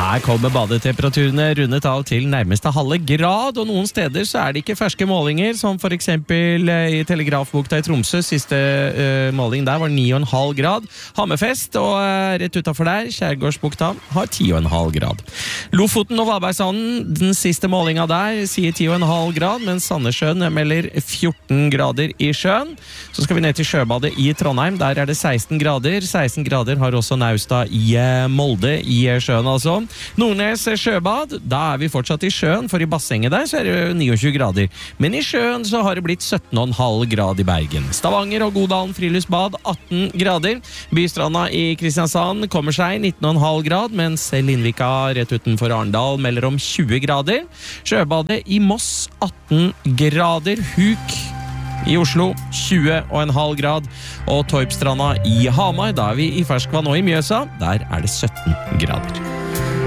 Her kommer badetemperaturene rundet av til nærmeste halve grad, og noen steder så det ikke ferske målinger, som for eksempel i Telegrafbukta i Tromsø. Siste måling der var 9,5 grad. Hammerfest, og rett utenfor der, Skjærgårdsbukta, har 10,5 grad. Lofoten og Valbergsanden, den siste målingen der, sier 10,5 grad, mens Sandnessjøen melder 14 grader i sjøen. Så skal vi ned til Sjøbadet i Trondheim, der det 16 grader. 16 grader har også Naustad i Molde i sjøen, altså. Nordnes sjøbad, da vi fortsatt i sjøen, for i bassenget der så det 29 grader. Men i sjøen så har det blitt 17,5 grad i Bergen. Stavanger og Godalen friluftsbad 18 grader. Bystranda i Kristiansand kommer seg 19,5 grad, mens Lindvika rett utenfor Arendal melder om 20 grader. Sjøbadet i Moss 18 grader. Huk i Oslo 20,5 grad, og Torpstranda i Hamar, da vi i ferskvann og i Mjøsa, der det 17 grader.